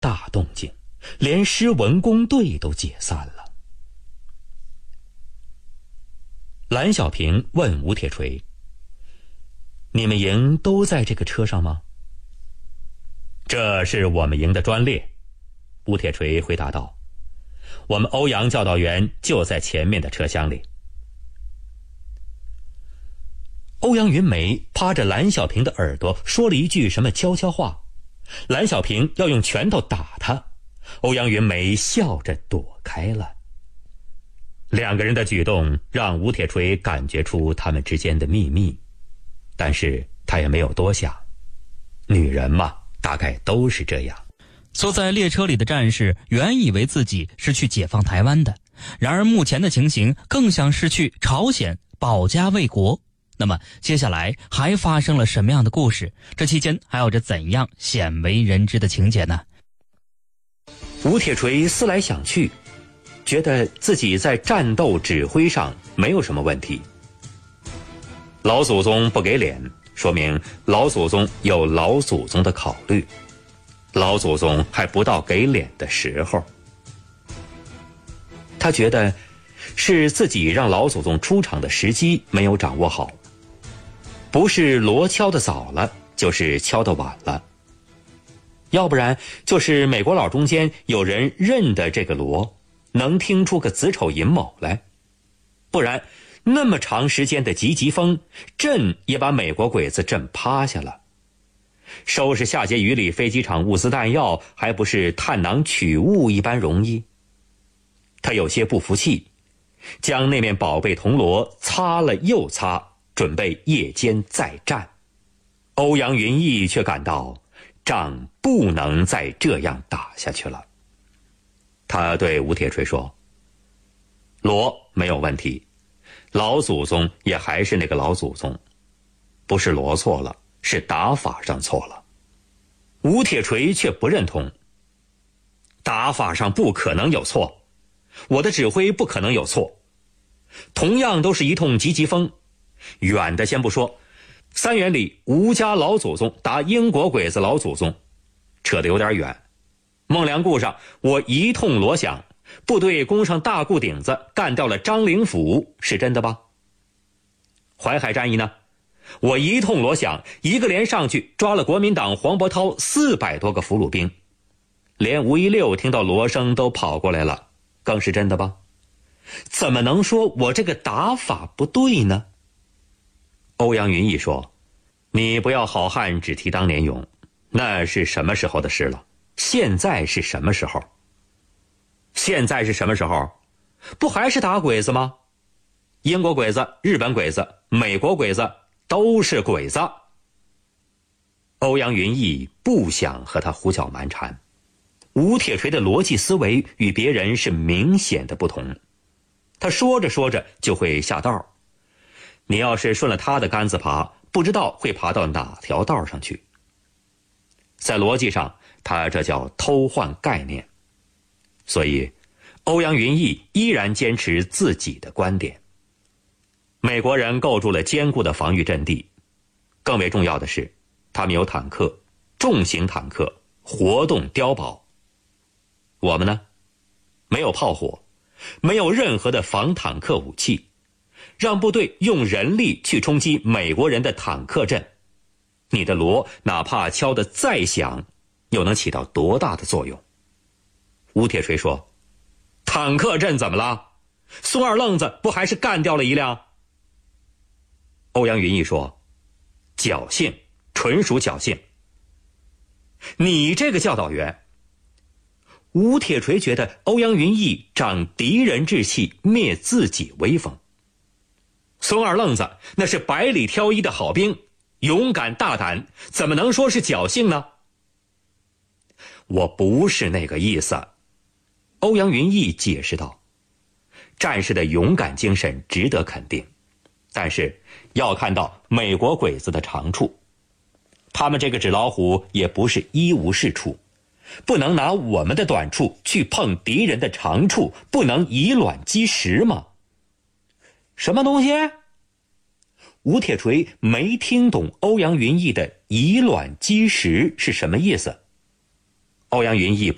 大动静，连施文工队都解散了。蓝小平问吴铁锤：“你们营都在这个车上吗？”“这是我们营的专列。”吴铁锤回答道。“我们欧阳教导员就在前面的车厢里。”欧阳云梅趴着蓝小平的耳朵说了一句什么悄悄话，蓝小平要用拳头打他，欧阳云梅笑着躲开了。两个人的举动让吴铁锤感觉出他们之间的秘密，但是他也没有多想，女人嘛，大概都是这样。 坐在列车里的战士原以为自己是去解放台湾的，然而目前的情形更像是去朝鲜保家卫国。那么接下来还发生了什么样的故事？这期间还有着怎样鲜为人知的情节呢？ 吴铁锤思来想去，觉得自己在战斗指挥上没有什么问题。老祖宗不给脸，说明老祖宗有老祖宗的考虑，老祖宗还不到给脸的时候。他觉得是自己让老祖宗出场的时机没有掌握好，不是锣敲得早了，就是敲得晚了，要不然就是美国佬中间有人认得这个锣，能听出个子丑寅卯来，不然那么长时间的急急风，震也把美国鬼子震趴下了。收拾下碣隅里飞机场物资弹药，还不是探囊取物一般容易？他有些不服气，将那面宝贝铜锣擦了又擦，准备夜间再战。欧阳云逸却感到仗不能再这样打下去了。他对吴铁锤说：“锣没有问题，老祖宗也还是那个老祖宗，不是锣错了，是打法上错了。”吴铁锤却不认同：“打法上不可能有错，我的指挥不可能有错。同样都是一通急急风，远的先不说，3元里吴家老祖宗打英国鬼子老祖宗，扯得有点远。孟良崮上我一通锣响，部队攻上大固顶子，干掉了张灵甫，是真的吧？淮海战役呢，我一通锣响，一个连上去抓了国民党黄伯韬400多个俘虏兵，连吴一六听到锣声都跑过来了，更是真的吧？怎么能说我这个打法不对呢？”欧阳云逸说：“你不要好汉只提当年勇，那是什么时候的事了？现在是什么时候？现在是什么时候？不还是打鬼子吗？英国鬼子、日本鬼子、美国鬼子都是鬼子。”欧阳云逸不想和他胡搅蛮缠，吴铁锤的逻辑思维与别人是明显的不同，他说着说着就会下道，你要是顺了他的杆子爬，不知道会爬到哪条道上去。在逻辑上，他这叫偷换概念。所以欧阳云逸依然坚持自己的观点。美国人构筑了坚固的防御阵地，更为重要的是，他们有坦克，重型坦克，活动碉堡。我们呢，没有炮火，没有任何的防坦克武器，让部队用人力去冲击美国人的坦克阵，你的锣哪怕敲得再响，又能起到多大的作用？吴铁锤说：“坦克阵怎么了？孙二愣子不还是干掉了一辆？”欧阳云逸说：“侥幸，纯属侥幸。”你这个教导员。吴铁锤觉得欧阳云逸长敌人志气，灭自己威风。孙二愣子那是百里挑一的好兵，勇敢大胆，怎么能说是侥幸呢？我不是那个意思。欧阳云逸解释道：“战士的勇敢精神值得肯定，但是要看到美国鬼子的长处，他们这个纸老虎也不是一无是处，不能拿我们的短处去碰敌人的长处，不能以卵击石吗？”什么东西？吴铁锤没听懂欧阳云逸的以卵击石是什么意思。欧阳云逸